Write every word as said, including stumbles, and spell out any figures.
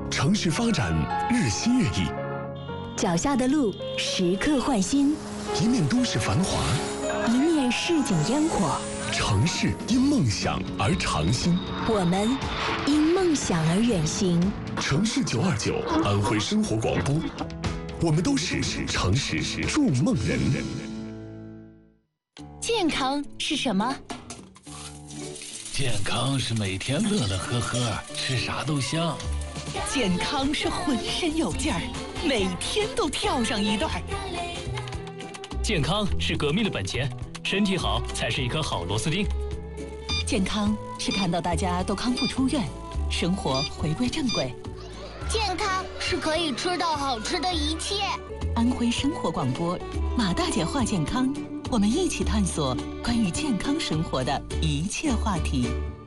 城市发展日新月异， 脚下的路时刻换新， 一面都市繁华， 一面市井烟火。 城市因梦想而长新， 我们因梦想而远行。 城市九二九，安徽生活广播，我们都是城市筑梦人。 健康是什么？ 健康是每天乐乐呵呵，吃啥都香。 健康是浑身有劲儿，每天都跳上一段。 健康是革命的本钱，身体好才是一颗好螺丝钉。 健康是看到大家都康复出院，生活回归正轨。 健康是可以吃到好吃的一切。 安徽生活广播，马大姐话健康，我们一起探索关于健康生活的一切话题。